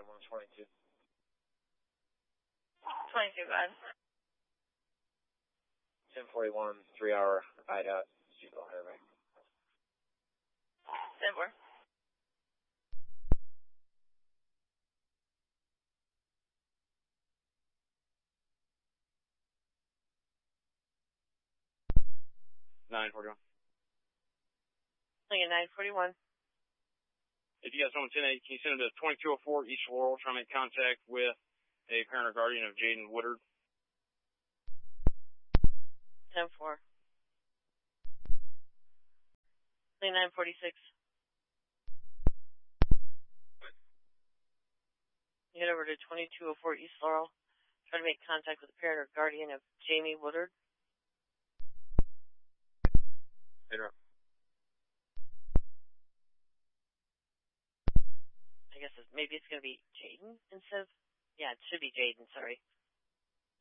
122. 22, go ahead. 1041, 3-hour IDOT, Seattle Highway. 10-4. Lincoln 941. If you guys know 10-8, can you send it to 2204 East Laurel, trying to make contact with a parent or guardian of Jaden Woodard? 10-4. Lincoln 946. You head over to 2204 East Laurel, try to make contact with a parent or guardian of Jamie Woodard. Interrupt. I guess maybe it's going to be Jaden instead of... Yeah, it should be Jaden, sorry.